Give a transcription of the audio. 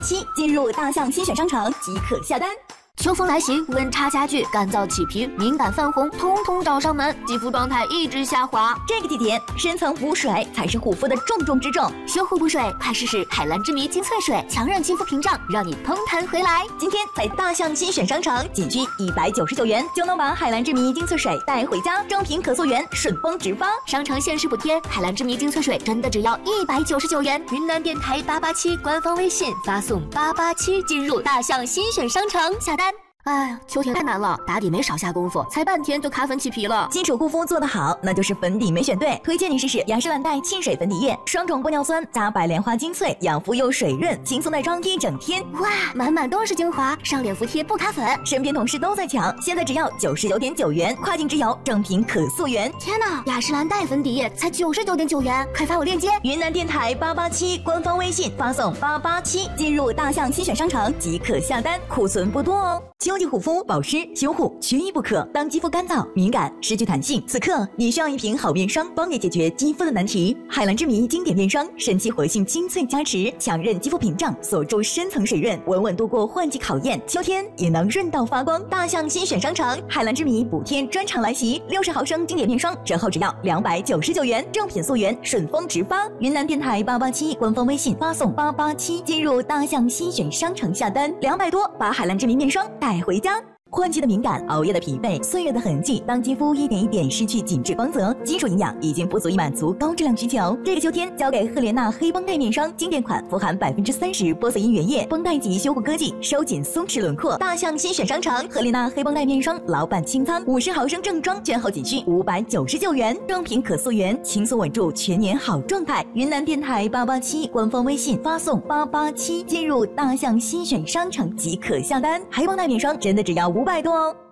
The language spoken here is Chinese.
7进入大象新选商城即可下单。 秋风来袭，温差加剧，干燥起皮、敏感泛红，通通找上门，肌肤状态一直下滑。 这个季节，深层补水才是护肤的重中之重。 修护补水，快试试海蓝之谜精粹水，强韧肌肤屏障，让你嘭弹回来。 今天在大象新选商城，仅需199元就能把海蓝之谜精粹水带回家，正品可溯源，顺丰直发。 商城限时补贴，海蓝之谜精粹水真的只要199元。云南电台887官方微信发送887进入大象新选商城下单。哎呀，秋天太难了，打底没少下功夫，才半天就卡粉起皮了。 基础护肤做得好，那就是粉底没选对。推荐你试试雅诗兰黛沁水粉底液，双种玻尿酸加白莲花精粹，养肤又水润，轻松耐妆一整天。 哇，满满都是精华，上脸服帖不卡粉。 身边同事都在抢，现在只要99.9元，跨境直邮，正品可溯源。 天哪，雅诗兰黛粉底液才99.9元，快发我链接。 云南电台887官方微信发送887进入大象新选商城即可下单，库存不多哦。秋季护肤保湿修护缺一不可。当肌肤干燥、敏感、失去弹性，此刻你需要一瓶好面霜，帮你解决肌肤的难题。海蓝之谜经典面霜，神奇活性精粹加持，强韧肌肤屏障，锁住深层水润，稳稳度过换季考验。秋天也能润到发光。大象新选商城，海蓝之谜补贴专场来袭，60毫升经典面霜折后只要299元，正品溯源，顺丰直发。云南电台887官方微信发送887进入大象新选商城下单，200多把海蓝之谜面霜带回家。换季的敏感，熬夜的疲惫，岁月的痕迹，当肌肤一点一点失去紧致光泽，基础营养已经不足以满足高质量需求。这个秋天交给赫莲娜黑绷带面霜，经典款，富含30%玻色因原液，绷带级修护科技，收紧松弛轮廓。大象新选商城，赫莲娜黑绷带面霜老板清仓，50毫升正装，券后仅需599元，正品可溯源，轻松稳住全年好状态。云南电台887官方微信发送887进入大象新选商城即可下单。黑绷带面霜真的只要500多哦。